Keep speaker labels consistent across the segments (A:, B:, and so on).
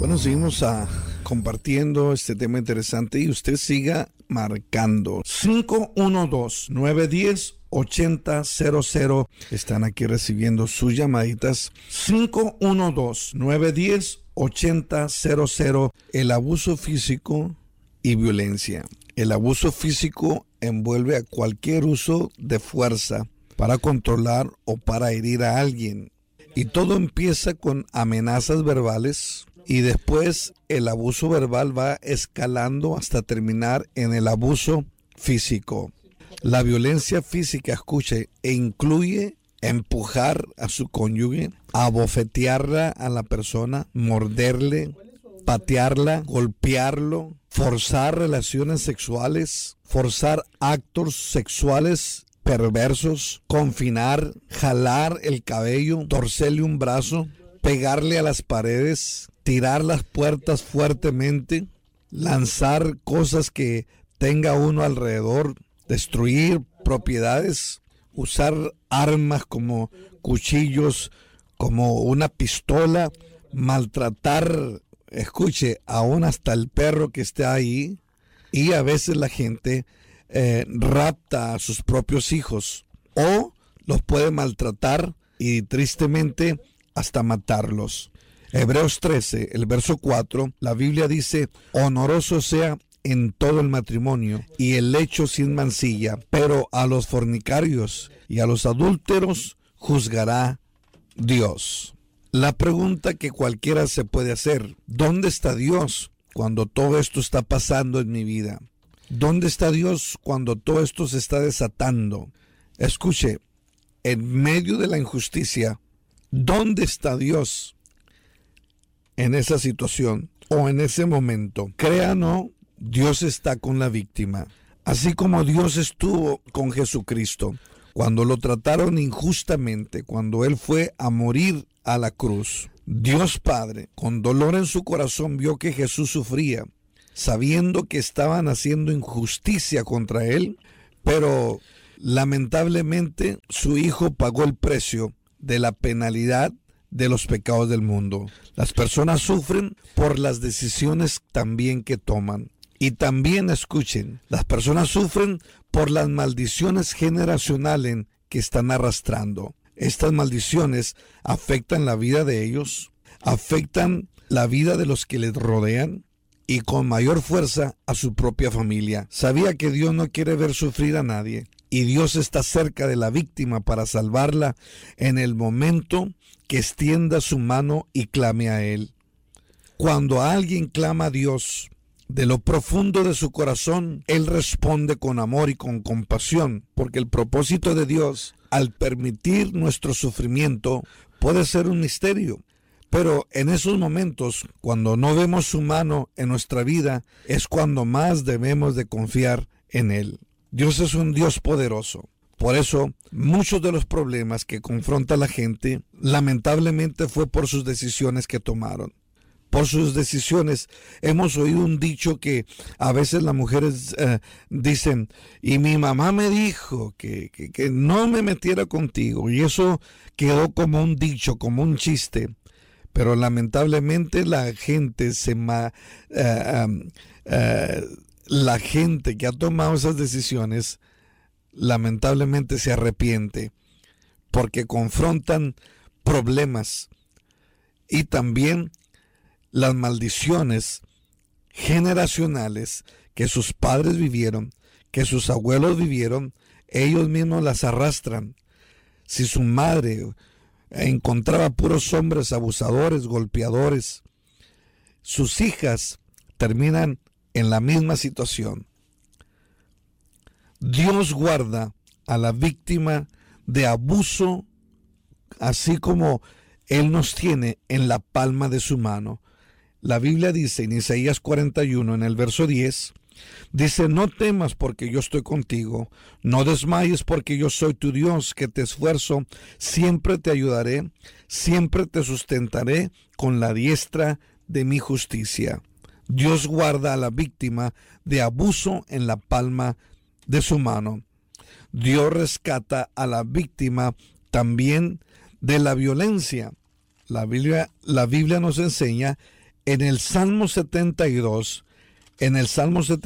A: Bueno, seguimos compartiendo este tema interesante y usted siga marcando. 512-910-8000. Están aquí recibiendo sus llamaditas. 512-910-8000. El abuso físico y violencia. El abuso físico envuelve a cualquier uso de fuerza para controlar o para herir a alguien. Y todo empieza con amenazas verbales. Y después el abuso verbal va escalando hasta terminar en el abuso físico. La violencia física, escuche, incluye empujar a su cónyuge, abofetearla a la persona, morderle, patearla, golpearlo, forzar relaciones sexuales, forzar actos sexuales perversos, confinar, jalar el cabello, torcerle un brazo, pegarle a las paredes, tirar las puertas fuertemente, lanzar cosas que tenga uno alrededor, destruir propiedades, usar armas como cuchillos, como una pistola, maltratar, escuche, aún hasta el perro que esté ahí. Y a veces la gente rapta a sus propios hijos o los puede maltratar y tristemente hasta matarlos. Hebreos 13, el verso 4, la Biblia dice: honoroso sea en todo el matrimonio y el lecho sin mancilla, pero a los fornicarios y a los adúlteros juzgará Dios. La pregunta que cualquiera se puede hacer: ¿dónde está Dios cuando todo esto está pasando en mi vida? ¿Dónde está Dios cuando todo esto se está desatando? Escuche, en medio de la injusticia, ¿dónde está Dios en esa situación o en ese momento? Crea o no, Dios está con la víctima. Así como Dios estuvo con Jesucristo cuando lo trataron injustamente, cuando Él fue a morir a la cruz. Dios Padre, con dolor en su corazón, vio que Jesús sufría, sabiendo que estaban haciendo injusticia contra Él, pero lamentablemente su Hijo pagó el precio de la penalidad de los pecados del mundo. Las personas sufren por las decisiones también que toman. Y también, escuchen, las personas sufren por las maldiciones generacionales que están arrastrando. Estas maldiciones afectan la vida de ellos, afectan la vida de los que les rodean y con mayor fuerza a su propia familia. Sabía que Dios no quiere ver sufrir a nadie. Y Dios está cerca de la víctima para salvarla en el momento que extienda su mano y clame a Él. Cuando alguien clama a Dios de lo profundo de su corazón, Él responde con amor y con compasión, porque el propósito de Dios, al permitir nuestro sufrimiento, puede ser un misterio. Pero en esos momentos, cuando no vemos su mano en nuestra vida, es cuando más debemos de confiar en Él. Dios es un Dios poderoso. Por eso, muchos de los problemas que confronta la gente, lamentablemente fue por sus decisiones que tomaron. Por sus decisiones. Hemos oído un dicho que a veces las mujeres dicen: y mi mamá me dijo que no me metiera contigo. Y eso quedó como un dicho, como un chiste. Pero lamentablemente la gente la gente que ha tomado esas decisiones lamentablemente se arrepiente, porque confrontan problemas y también las maldiciones generacionales que sus padres vivieron, que sus abuelos vivieron, ellos mismos las arrastran. Si su madre encontraba puros hombres abusadores, golpeadores, sus hijas terminan en la misma situación. Dios guarda a la víctima de abuso, así como Él nos tiene en la palma de su mano. La Biblia dice en Isaías 41, en el verso 10, dice: no temas porque yo estoy contigo, no desmayes porque yo soy tu Dios, que te esfuerzo, siempre te ayudaré, siempre te sustentaré con la diestra de mi justicia. Dios guarda a la víctima de abuso en la palma de su mano. Dios rescata a la víctima también de la violencia. La Biblia nos enseña en el Salmo 72, en el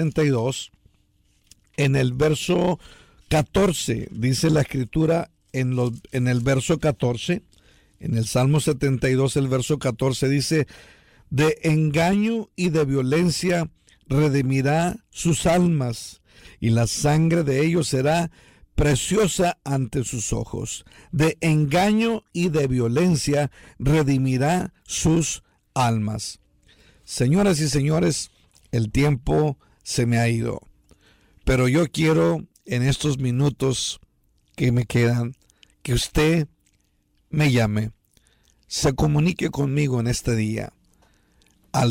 A: verso 14, dice la Escritura en el verso 14, en el Salmo 72, el verso 14 dice: de engaño y de violencia redimirá sus almas, y la sangre de ellos será preciosa ante sus ojos. De engaño y de violencia redimirá sus almas. Señoras y señores, el tiempo se me ha ido, pero yo quiero en estos minutos que me quedan que usted me llame, se comunique conmigo en este día al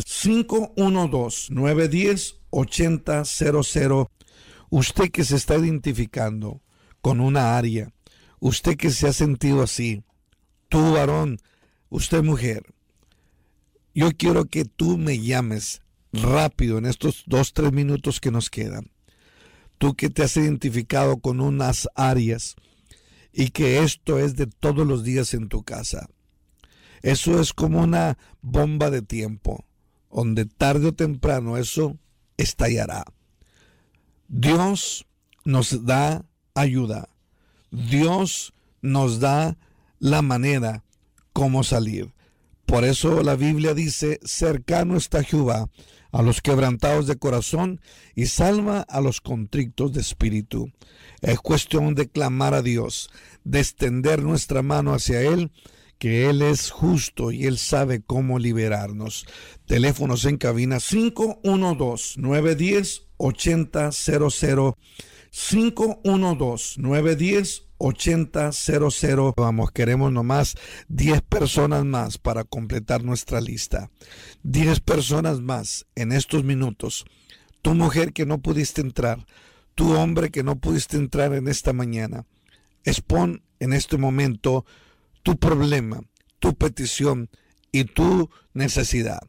A: 512-910-8000. Usted que se está identificando con una área, usted que se ha sentido así, tú varón, usted mujer, yo quiero que tú me llames rápido en estos 2-3 minutos que nos quedan. Tú que te has identificado con unas áreas y que esto es de todos los días en tu casa. Eso es como una bomba de tiempo, donde tarde o temprano eso estallará. Dios nos da ayuda. Dios nos da la manera cómo salir. Por eso la Biblia dice: cercano está Jehová a los quebrantados de corazón y salva a los contritos de espíritu. Es cuestión de clamar a Dios, de extender nuestra mano hacia Él, que Él es justo y Él sabe cómo liberarnos. Teléfonos en cabina 512-910-8000. 512-910-8000. Vamos, queremos nomás 10 personas más para completar nuestra lista. 10 personas más en estos minutos. Tu mujer que no pudiste entrar, tu hombre que no pudiste entrar en esta mañana, expon en este momento tu problema, tu petición y tu necesidad.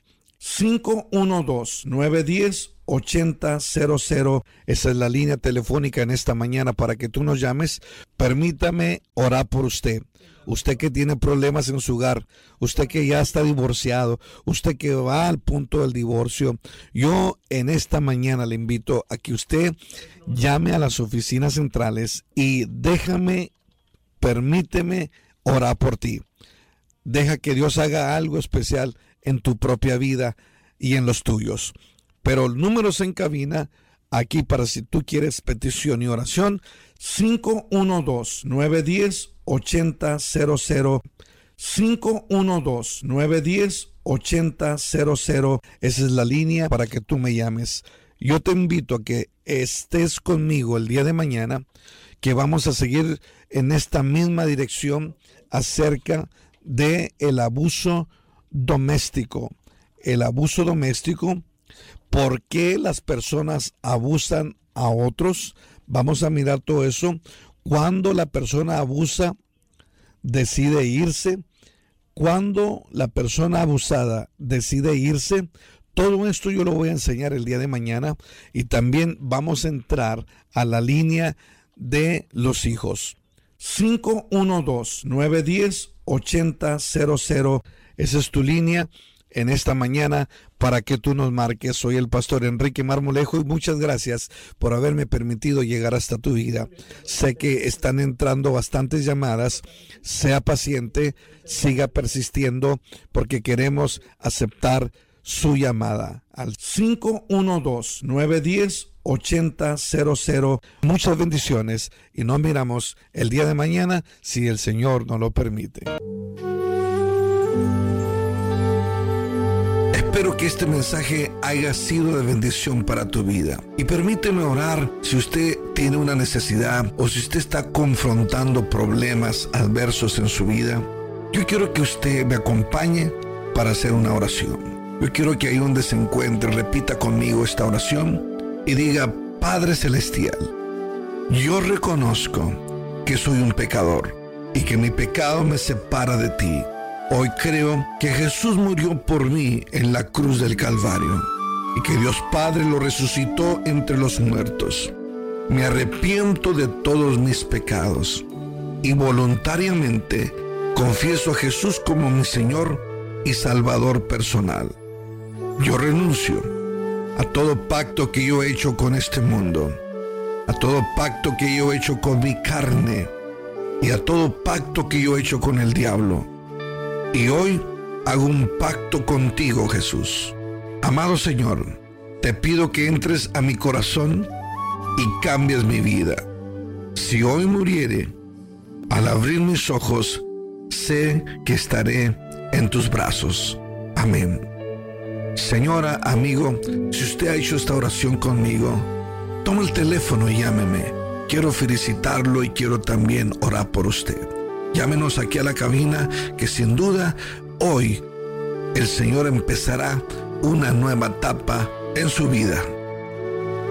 A: 512-910-8000. Esa es la línea telefónica en esta mañana para que tú nos llames. Permítame orar por usted. Usted que tiene problemas en su hogar, usted que ya está divorciado, usted que va al punto del divorcio. Yo en esta mañana le invito a que usted llame a las oficinas centrales y permíteme orar por ti. Deja que Dios haga algo especial en tu propia vida y en los tuyos. Pero números en cabina aquí para si tú quieres petición y oración: 512-910-8000. 512-910-8000. Esa es la línea para que tú me llames. Yo te invito a que estés conmigo el día de mañana, que vamos a seguir en esta misma dirección acerca de el abuso doméstico. El abuso doméstico, ¿por qué las personas abusan a otros? Vamos a mirar todo eso. Cuando la persona abusa, decide irse. Cuando la persona abusada decide irse. Todo esto yo lo voy a enseñar el día de mañana. Y también vamos a entrar a la línea de los hijos. 512-910-8000. Esa es tu línea en esta mañana para que tú nos marques. Soy el pastor Enrique Marmolejo y muchas gracias por haberme permitido llegar hasta tu vida. Sé que están entrando bastantes llamadas. Sea paciente, siga persistiendo, porque queremos aceptar su llamada al 512-910-8000. Muchas bendiciones y nos miramos el día de mañana si el Señor nos lo permite. Espero que este mensaje haya sido de bendición para tu vida. Y permíteme orar si usted tiene una necesidad o si usted está confrontando problemas adversos en su vida. Yo quiero que usted me acompañe para hacer una oración. Yo quiero que ahí donde se encuentre repita conmigo esta oración y diga: Padre Celestial, yo reconozco que soy un pecador y que mi pecado me separa de ti. Hoy creo que Jesús murió por mí en la cruz del Calvario y que Dios Padre lo resucitó entre los muertos. Me arrepiento de todos mis pecados y voluntariamente confieso a Jesús como mi Señor y Salvador personal. Yo renuncio a todo pacto que yo he hecho con este mundo, a todo pacto que yo he hecho con mi carne y a todo pacto que yo he hecho con el diablo. Y hoy hago un pacto contigo, Jesús. Amado Señor, te pido que entres a mi corazón y cambies mi vida. Si hoy muriere, al abrir mis ojos, sé que estaré en tus brazos. Amén. Señora, amigo, si usted ha hecho esta oración conmigo, toma el teléfono y llámeme. Quiero felicitarlo y quiero también orar por usted. Llámenos aquí a la cabina, que sin duda hoy el Señor empezará una nueva etapa en su vida.